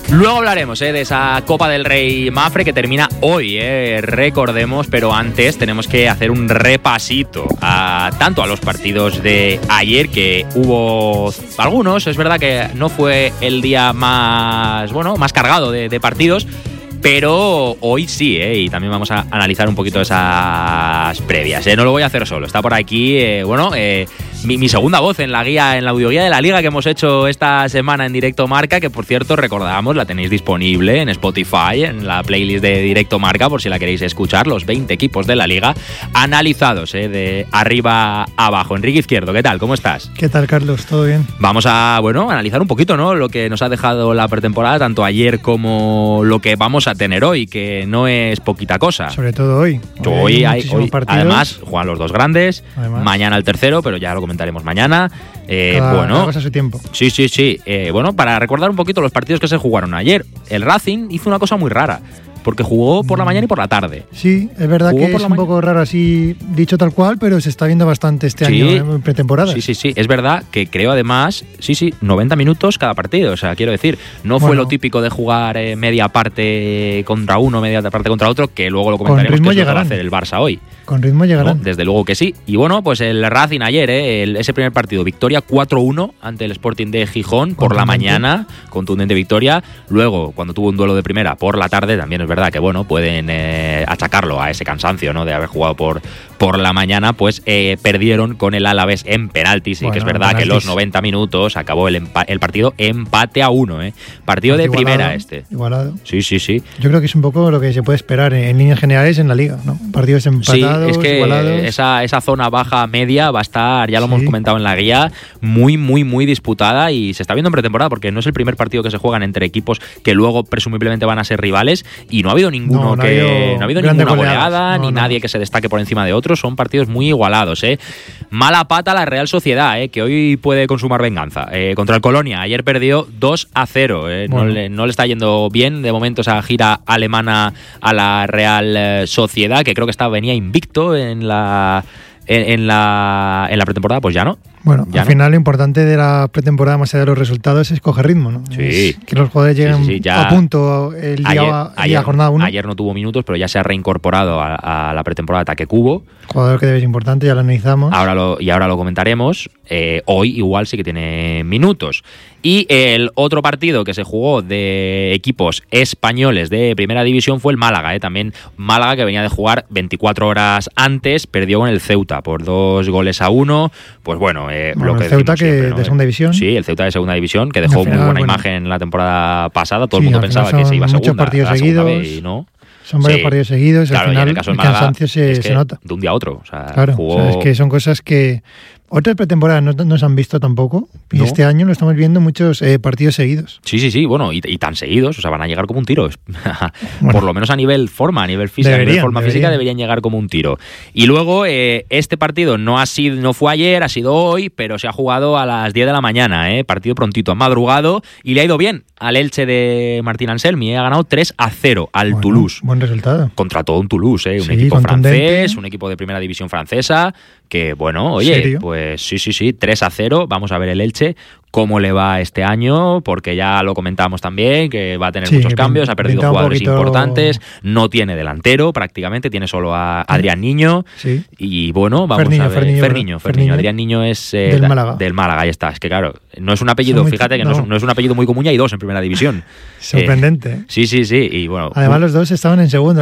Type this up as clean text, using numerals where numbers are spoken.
Luego hablaremos de esa Copa del Rey Mafre que termina hoy, recordemos, pero antes tenemos que hacer un repasito tanto a los partidos de ayer, que hubo algunos, es verdad que no fue el día más cargado de partidos, pero hoy sí, y también vamos a analizar un poquito esas previas. No lo voy a hacer solo, está por aquí, mi segunda voz en la audioguía de la Liga que hemos hecho esta semana en Directo Marca, que por cierto recordamos la tenéis disponible en Spotify, en la playlist de Directo Marca, por si la queréis escuchar, los 20 equipos de la Liga analizados de arriba a abajo. Enrique Izquierdo, ¿qué tal? ¿Cómo estás? ¿Qué tal, Carlos? ¿Todo bien? Vamos a analizar un poquito, ¿no?, lo que nos ha dejado la pretemporada, tanto ayer como lo que vamos a tener hoy, que no es poquita cosa. Sobre todo hoy. Hoy además juegan los dos grandes, mañana el tercero, pero ya lo comentaremos mañana. Cada cosa a su tiempo. Sí. Para recordar un poquito los partidos que se jugaron ayer, el Racing hizo una cosa muy rara, porque jugó por la mañana y por la tarde. Sí, es verdad que es un poco raro así dicho tal cual, pero se está viendo bastante este año en pretemporada. Sí, es verdad que creo además, 90 minutos cada partido, o sea, quiero decir, no fue lo típico de jugar media parte contra uno, media parte contra otro, que luego lo comentaremos que es lo que va a hacer el Barça hoy. Con ritmo llegarán. ¿No? Desde luego que sí. Y pues el Racing ayer, ese primer partido, victoria 4-1 ante el Sporting de Gijón por la mañana, contundente victoria. Luego, cuando tuvo un duelo de primera por la tarde, también es verdad que pueden achacarlo a ese cansancio, ¿no?, de haber jugado por la mañana, pues perdieron con el Alavés en penaltis, y que es verdad que los 90 minutos acabó el partido empate a 1, partido de primera Igualado. Sí. Yo creo que es un poco lo que se puede esperar en líneas generales en la Liga, ¿no? Partidos empatados. Sí, es que esa zona baja media va a estar, ya lo hemos comentado en la guía, muy, muy, muy disputada, y se está viendo en pretemporada porque no es el primer partido que se juegan entre equipos que luego presumiblemente van a ser rivales, y no ha habido ninguno no ha habido ninguna goleada, ni nadie que se destaque por encima de otros. Son partidos muy igualados. Mala pata la Real Sociedad, que hoy puede consumar venganza. Contra el Colonia, ayer perdió 2-0. No le está yendo bien de momento esa gira alemana a la Real Sociedad, que creo que venía invicto en la pretemporada, pues ya no. Al final lo importante de la pretemporada, más allá de los resultados, es coger ritmo, ¿no? Sí. Que los jugadores lleguen a punto el día a jornada 1. Ayer no tuvo minutos, pero ya se ha reincorporado a la pretemporada Ataque Cubo. Jugador que debe ser importante, ya lo analizamos. Ahora lo comentaremos. Hoy igual sí que tiene minutos. Y el otro partido que se jugó de equipos españoles de primera división fue el Málaga. También Málaga, que venía de jugar 24 horas antes, perdió con el Ceuta por 2-1. Pues lo que el Ceuta siempre, de segunda división. Sí, el Ceuta de segunda división, que dejó muy buena imagen la temporada pasada. Todo el mundo pensaba que se iba a segunda. Muchos partidos seguidos. Y no. Son varios partidos seguidos, claro, al final y en el caso del Málaga, cansancio se nota. De un día a otro. Jugó... es que son cosas que otras pretemporadas no se han visto tampoco, y este año lo estamos viendo muchos partidos seguidos. Sí, y tan seguidos, van a llegar como un tiro. Por lo menos a nivel forma, a nivel física, física deberían llegar como un tiro. Y luego este partido no fue ayer, ha sido hoy, pero se ha jugado a las 10 de la mañana, partido prontito, ha madrugado, y le ha ido bien al Elche de Martín Anselmi, ha ganado 3-0 al Toulouse. Buen resultado. Contra todo un Toulouse, un equipo francés, un equipo de primera división francesa, que pues sí, 3-0, vamos a ver el Elche cómo le va este año, porque ya lo comentamos también, que va a tener muchos cambios, ha perdido jugadores importantes, no tiene delantero prácticamente, tiene solo a Adrián Niño, y vamos a ver. Ferniño. Adrián Niño es del Málaga, ahí está. Es que claro, no es un apellido, fíjate que no es un apellido muy común, y hay dos en primera división. Sorprendente. Sí, y además los dos estaban en segunda.